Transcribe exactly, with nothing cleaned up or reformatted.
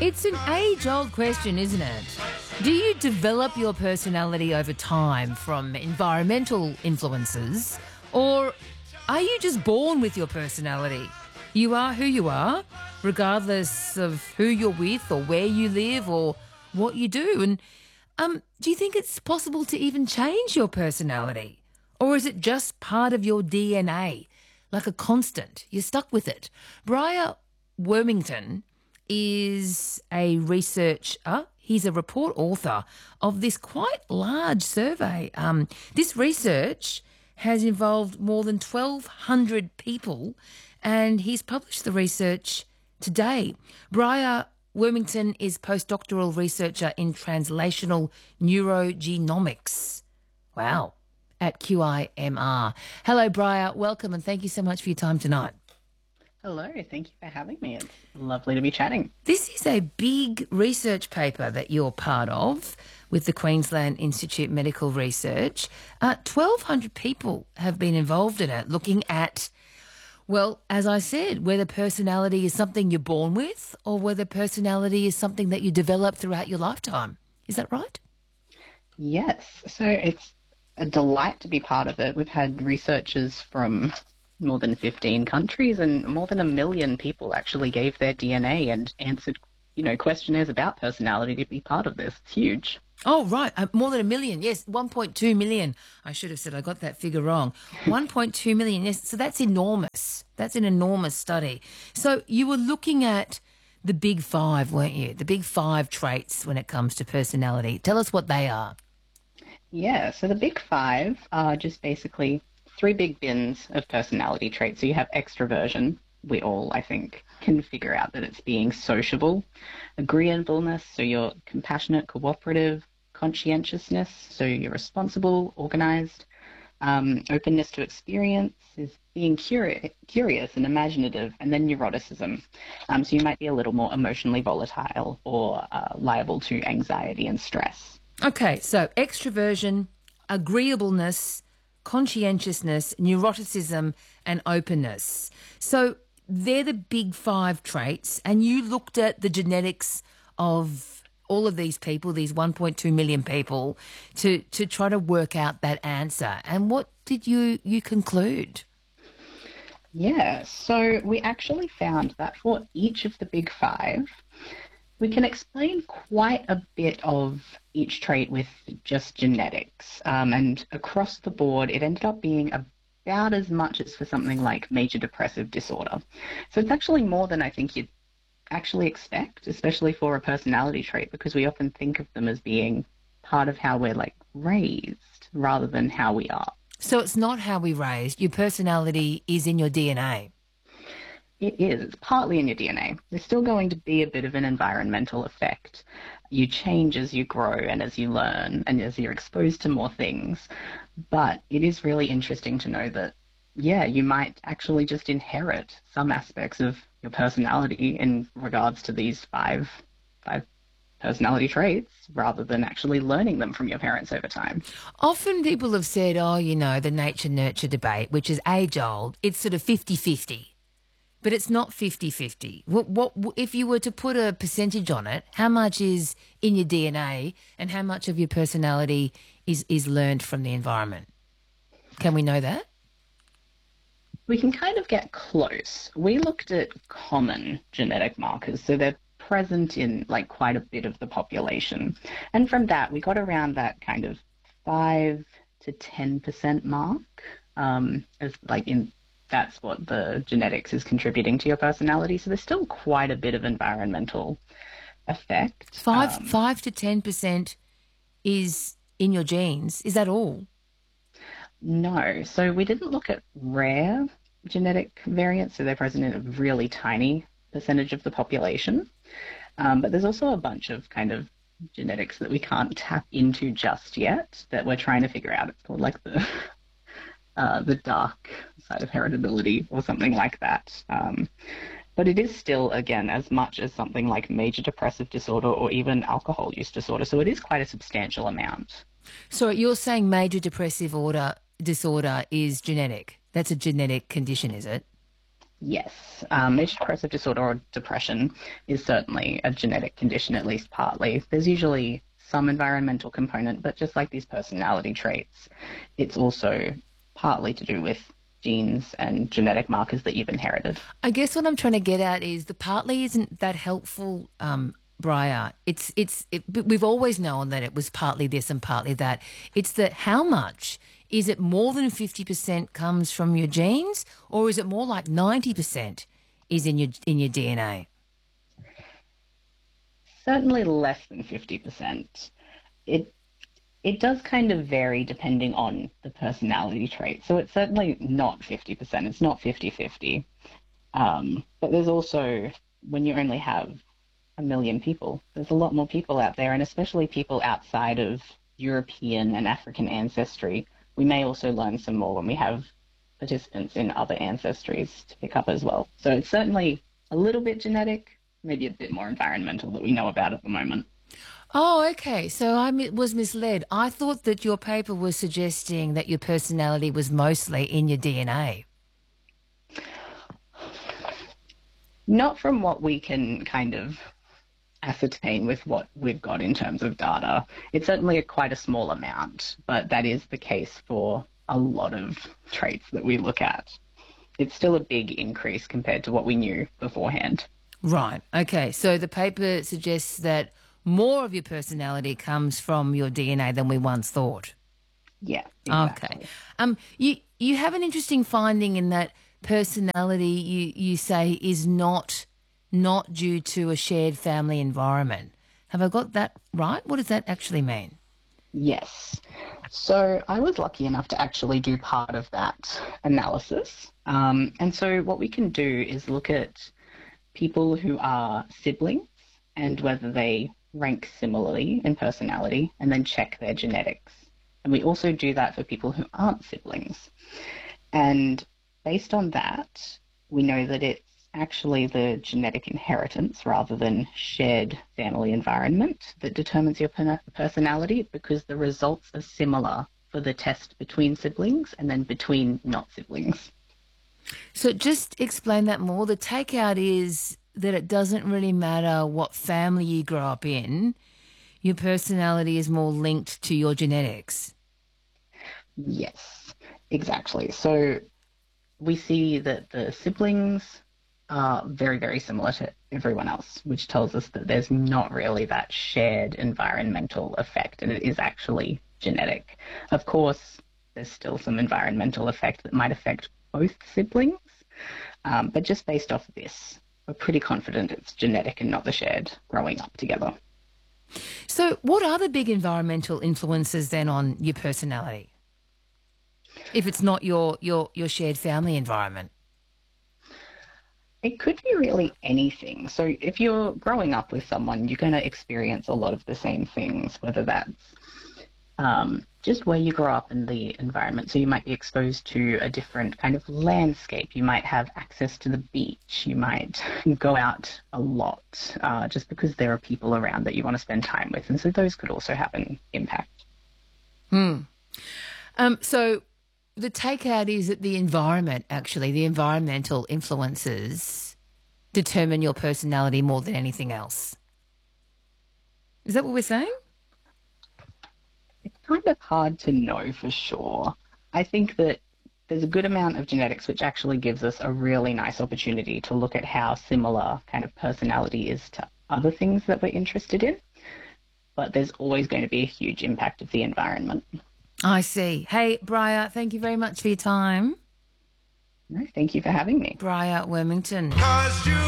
It's an age-old question, isn't it? Do you develop your personality over time from environmental influences, or are you just born with your personality? You are who you are, regardless of who you're with or where you live or what you do. And um, do you think it's possible to even change your personality? Or is it just part of your D N A, like a constant? You're stuck with it. Briar Wormington is a researcher. He's a report author of this quite large survey. Um, this research has involved more than twelve hundred people, and he's published the research today. Briar Wormington is postdoctoral researcher in translational neurogenomics. Wow. At Q I M R. Hello, Briar. Welcome, and thank you so much for your time tonight. Hello. Thank you for having me. It's lovely to be chatting. This is a big research paper that you're part of with the Queensland Institute Medical Research. Uh, twelve hundred people have been involved in it, looking at, well, as I said, whether personality is something you're born with or whether personality is something that you develop throughout your lifetime. Is that right? Yes. So it's a delight to be part of it. We've had researchers from more than fifteen countries, and more than a million people actually gave their D N A and answered, you know, questionnaires about personality to be part of this. It's huge. Oh, right. Uh, more than a million. Yes, one point two million. I should have said I got that figure wrong. one point two million. Yes, so that's enormous. That's an enormous study. So you were looking at the big five, weren't you? The big five traits when it comes to personality. Tell us what they are. Yeah. So the big five are just basically three big bins of personality traits. So you have extroversion. We all, I think, can figure out that it's being sociable. Agreeableness, so you're compassionate, cooperative. Conscientiousness, so you're responsible, organized. Um, openness to experience is being curi- curious and imaginative. And then neuroticism. Um, so you might be a little more emotionally volatile or uh, liable to anxiety and stress. Okay, so extroversion, agreeableness, conscientiousness, neuroticism, and openness. So they're the big five traits, and you looked at the genetics of all of these people, these one point two million people, to, to try to work out that answer. And what did you, you conclude? Yeah, so we actually found that for each of the big five, we can explain quite a bit of each trait with just genetics. Um, and across the board, it ended up being about as much as for something like major depressive disorder. So it's actually more than I think you'd actually expect, especially for a personality trait, because we often think of them as being part of how we're like raised rather than how we are. So it's not how we raised. Your personality is in your D N A. It is. It's partly in your D N A. There's still going to be a bit of an environmental effect. You change as you grow and as you learn and as you're exposed to more things. But it is really interesting to know that, yeah, you might actually just inherit some aspects of your personality in regards to these five, five personality traits rather than actually learning them from your parents over time. Often people have said, oh, you know, the nature-nurture debate, which is age-old, it's sort of fifty-fifty. But it's not fifty-fifty. What, what, if you were to put a percentage on it, how much is in your D N A and how much of your personality is, is learned from the environment? Can we know that? We can kind of get close. We looked at common genetic markers, so they're present in like quite a bit of the population. And from that, we got around that kind of five to ten percent mark, um, as like in that's what the genetics is contributing to your personality. So there's still quite a bit of environmental effect. Five, um, five to ten percent is in your genes. Is that all? No. So we didn't look at rare genetic variants, so they're present in a really tiny percentage of the population. Um, but there's also a bunch of kind of genetics that we can't tap into just yet that we're trying to figure out. It's called like the uh, the dark side of heritability or something like that. Um, but it is still, again, as much as something like major depressive disorder or even alcohol use disorder. So it is quite a substantial amount. So you're saying major depressive order disorder is genetic? That's a genetic condition, is it? Yes, um, major depressive disorder or depression is certainly a genetic condition, at least partly. There's usually some environmental component, but just like these personality traits, it's also partly to do with genes and genetic markers that you've inherited. I guess what I'm trying to get at is the partly isn't that helpful, um, Briar. It's it's it, but we've always known that it was partly this and partly that. It's that how much is it more than fifty percent comes from your genes, or is it more like ninety percent is in your in your D N A? Certainly less than fifty percent. It it does kind of vary depending on the personality trait. So it's certainly not fifty percent. It's not fifty-fifty. Um, but there's also, when you only have a million people, there's a lot more people out there, and especially people outside of European and African ancestry. We may also learn some more when we have participants in other ancestries to pick up as well. So it's certainly a little bit genetic, maybe a bit more environmental that we know about at the moment. Oh, okay. So I mi- was misled. I thought that your paper was suggesting that your personality was mostly in your D N A. Not from what we can kind of ascertain with what we've got in terms of data. It's certainly a, quite a small amount, but that is the case for a lot of traits that we look at. It's still a big increase compared to what we knew beforehand. Right. Okay. So the paper suggests that more of your personality comes from your D N A than we once thought. Yeah, exactly. Okay. Um, you you have an interesting finding in that personality you you say is not not due to a shared family environment. Have I got that right? What does that actually mean? Yes. So I was lucky enough to actually do part of that analysis. Um, and so what we can do is look at people who are siblings and whether they rank similarly in personality, and then check their genetics. And we also do that for people who aren't siblings. And based on that, we know that it's actually the genetic inheritance rather than shared family environment that determines your personality, because the results are similar for the test between siblings and then between not siblings. So just explain that more. The takeout is that it doesn't really matter what family you grow up in. Your personality is more linked to your genetics. Yes, exactly. So we see that the siblings are very, very similar to everyone else, which tells us that there's not really that shared environmental effect, and it is actually genetic. Of course, there's still some environmental effect that might affect both siblings, um, but just based off of this, we're pretty confident it's genetic and not the shared growing up together. So what are the big environmental influences then on your personality, if it's not your, your, your shared family environment? It could be really anything. So if you're growing up with someone, you're going to experience a lot of the same things, whether that's um, just where you grow up in the environment. So you might be exposed to a different kind of landscape. You might have access to the beach. You might go out a lot uh, just because there are people around that you want to spend time with. And so those could also have an impact. Hmm. Um, so the takeout is that the environment, actually, the environmental influences determine your personality more than anything else. Is that what we're saying? It's kind of hard to know for sure. I think that there's a good amount of genetics which actually gives us a really nice opportunity to look at how similar kind of personality is to other things that we're interested in. But there's always going to be a huge impact of the environment. I see. Hey, Briar, thank you very much for your time. No, thank you for having me. Briar Wormington.